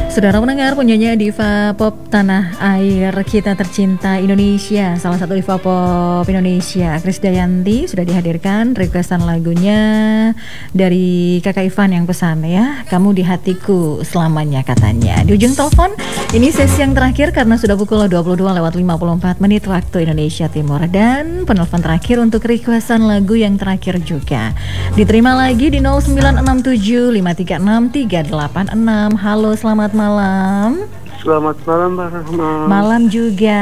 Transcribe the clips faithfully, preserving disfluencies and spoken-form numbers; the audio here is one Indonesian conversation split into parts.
Saudara pendengar, penyanyi diva pop tanah air kita tercinta Indonesia, salah satu diva pop Indonesia, Krisdayanti sudah dihadirkan requestan lagunya dari Kakak Ivan yang pesan ya, Kamu di Hatiku Selamanya katanya. Di ujung telepon, ini sesi yang terakhir karena sudah pukul dua puluh dua lewat lima puluh empat menit waktu Indonesia Timur. Dan penelpon terakhir untuk requestan lagu yang terakhir juga diterima lagi di nol sembilan enam tujuh lima tiga enam tiga delapan enam. Halo, selamat malam. Selamat malam, Mbak Rahma. Malam juga.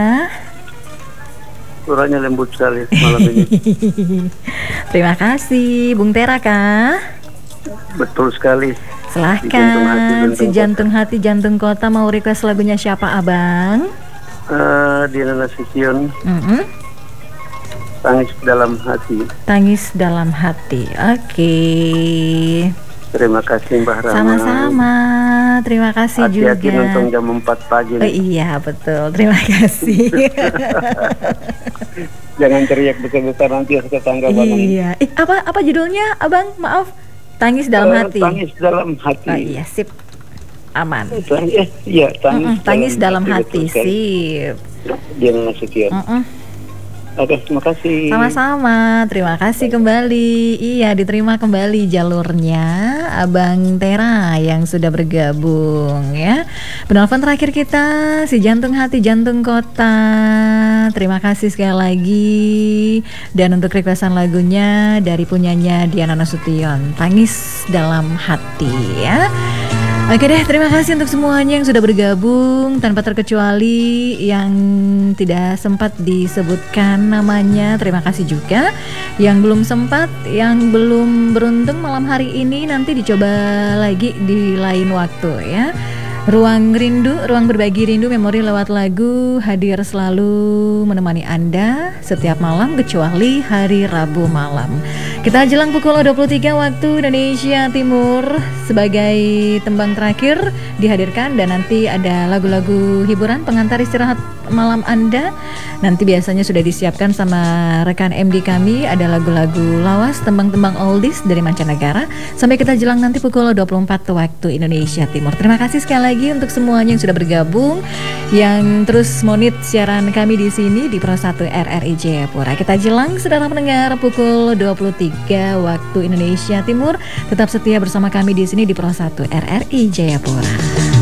Suaranya lembut sekali malam ini. Terima kasih, Bung Tera kah? Betul sekali. Silahkan, si jantung hati jantung kota mau request lagunya siapa abang? Uh, Diana Nasution. Mm-hmm. Tangis dalam hati. Tangis dalam hati. Oke. Okay. Terima kasih Mbak Rahma. Sama-sama. Terima kasih Hati-hati juga. Nonton jam empat pagi. Oh, iya betul. Terima kasih. Jangan teriak besar-besar nanti tetangga bangun. Iya. Eh, apa apa judulnya, Abang? Maaf. Tangis dalam uh, hati. Tangis dalam hati. Oh iya, sip. Aman. Tangis, eh, iya, tangis, Mm-mm, tangis dalam, dalam hati. hati. Sip. Dia Nasution. Oke, terima kasih. Sama-sama, terima kasih kembali. Iya, diterima kembali jalurnya Abang Tera yang sudah bergabung ya. Penelpon terakhir kita, si jantung hati jantung kota. Terima kasih sekali lagi. Dan untuk requestan lagunya dari punyanya Diana Nasution, Tangis Dalam Hati ya. Oke deh, terima kasih untuk semuanya yang sudah bergabung tanpa terkecuali yang tidak sempat disebutkan namanya. Terima kasih juga yang belum sempat, yang belum beruntung malam hari ini, nanti dicoba lagi di lain waktu ya. Ruang rindu, ruang berbagi rindu, memori lewat lagu hadir selalu menemani Anda setiap malam kecuali hari Rabu malam. Kita jelang pukul dua puluh tiga waktu Indonesia Timur. Sebagai tembang terakhir dihadirkan dan nanti ada lagu-lagu hiburan pengantar istirahat malam Anda. Nanti biasanya sudah disiapkan sama rekan M D kami, ada lagu-lagu lawas, tembang-tembang oldies dari mancanegara. Sampai kita jelang nanti pukul dua puluh empat waktu Indonesia Timur. Terima kasih sekali lagi untuk semuanya yang sudah bergabung, yang terus monit siaran kami di sini di Pro satu R R I Jayapura. Kita jelang saudara pendengar pukul dua puluh tiga waktu Indonesia Timur. Tetap setia bersama kami di sini di Pro satu R R I Jayapura.